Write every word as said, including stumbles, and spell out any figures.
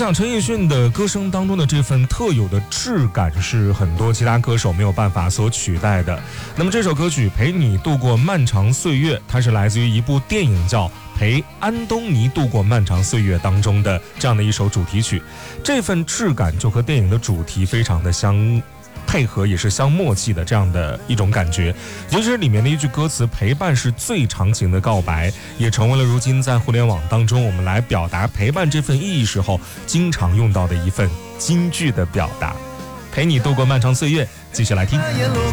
想陈奕迅的歌声当中的这份特有的质感是很多其他歌手没有办法所取代的。那么这首歌曲《陪你度过漫长岁月》，它是来自于一部电影叫《陪安东尼度过漫长岁月》当中的这样的一首主题曲，这份质感就和电影的主题非常的相配合，也是相默契的这样的一种感觉。尤其是里面的一句歌词“陪伴是最长情的告白”，也成为了如今在互联网当中我们来表达陪伴这份意义时候经常用到的一份金句的表达。陪你度过漫长岁月，继续来听。